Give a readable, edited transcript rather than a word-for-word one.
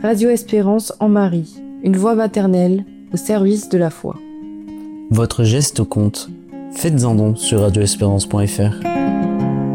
Radio Espérance en Marie, une voix maternelle au service de la foi. Votre geste compte. Faites un don sur radioespérance.fr.